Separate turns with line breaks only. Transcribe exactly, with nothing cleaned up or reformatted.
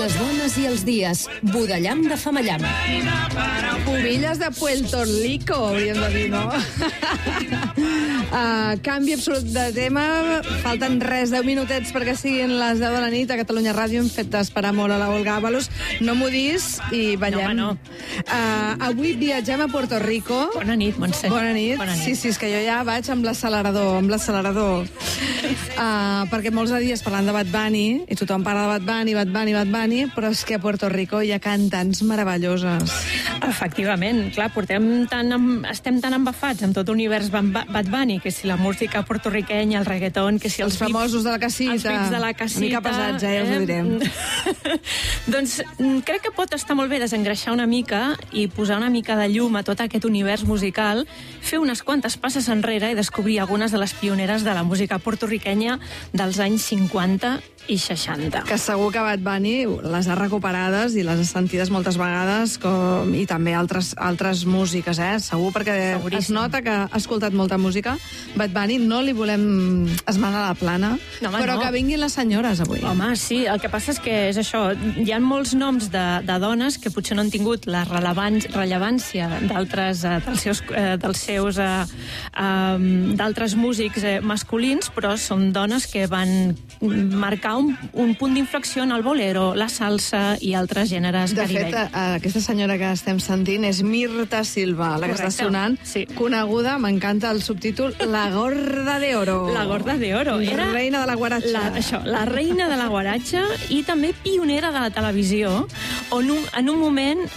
Les dones i els dies. Budellam de Femallam.
Pubilles de Puerto Rico, hauríem de dir, no? uh, canvi absolut de tema. Falten res, deu minutets perquè siguin les deu de la nit a Catalunya Ràdio. Hem fet esperar molt a la Olga Ábalos. No m'ho dis i ballem.
No, no.
Uh, avui viatgem a Puerto Rico.
Bona nit, Montse.
Bona nit.
Bona nit.
Sí, sí, és que jo ja vaig amb l'accelerador, amb l'accelerador. Uh, perquè molts de dies parlant de Bad Bunny, i tothom parla de Bad Bunny, Bad Bunny, Bad Bunny, però és que a Puerto Rico hi ha cantants meravelloses.
Efectivament, clar, portem tan amb, estem tan embafats amb tot l'univers Bad Bunny, que si la música portorriquenya, el reggaeton, que si els,
els famosos
vips,
de la casita.
Els vips de la casita.
Una mica pesats, eh, us ho direm.
Doncs crec que pot estar molt bé desengreixar una mica i posar una mica de llum a tot aquest univers musical, fer unes quantes passes enrere i descobrir algunes de les pioneres de la música portorriquenya dels anys cinquanta i seixanta.
Que segur que Bad Bunny les ha recuperades i les ha sentides moltes vegades, com, i també altres, altres músiques, eh? Segur, perquè Seguríssim. Es nota que ha escoltat molta música. Bad Bunny no li volem esmenar la plana, no, home, però no. Que vinguin les senyores avui.
Home, sí, el que passa és que és això, hi ha molts noms de, de dones que potser no han tingut la rellevància d'altres eh, dels seus, eh, dels seus eh, eh, d'altres músics eh, masculins, però són dones que van marcar un, un punt d'inflexió en el bolero, la salsa i altres gèneres caribenys.
De fet, aquesta senyora que estem sentint és Mirta Silva, la
Correcte.
Que està sonant, sí. Coneguda, m'encanta el subtítol, La Gorda de Oro.
La Gorda de Oro.
Era reina de la guaratxa.
La, això, la reina de la guaratxa i també pionera de la televisió, on un, en un moment